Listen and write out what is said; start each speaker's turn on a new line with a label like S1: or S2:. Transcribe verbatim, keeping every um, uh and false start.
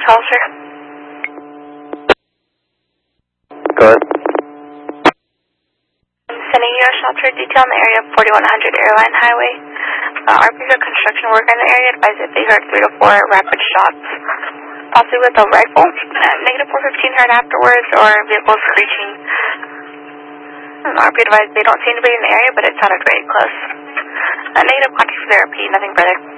S1: officer.
S2: Go ahead.
S1: Sending you a shelter detail in the area of forty-one hundred Airline Highway. Uh, R Ps are construction worker in the area. Advise if they heard three to four rapid shots, possibly with a rifle. Uh, negative four fifteen heard afterwards, or vehicles screeching. Um, R P advised they don't see anybody in the area, but it sounded very close. Uh, negative contact for the R P, nothing further.